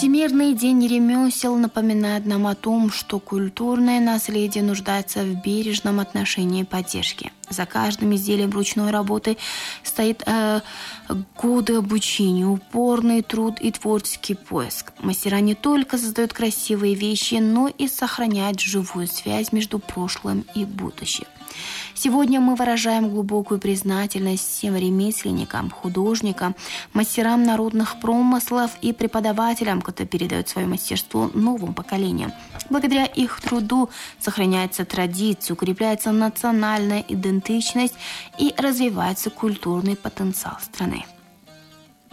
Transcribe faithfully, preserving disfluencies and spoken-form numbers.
Всемирный день ремесел напоминает нам о том, что культурное наследие нуждается в бережном отношении и поддержке. За каждым изделием ручной работы стоит э, годы обучения, упорный труд и творческий поиск. Мастера не только создают красивые вещи, но и сохраняют живую связь между прошлым и будущим. Сегодня мы выражаем глубокую признательность всем ремесленникам, художникам, мастерам народных промыслов и преподавателям, которые передают свое мастерство новым поколениям. Благодаря их труду сохраняется традиция, укрепляется национальная идентичность и развивается культурный потенциал страны.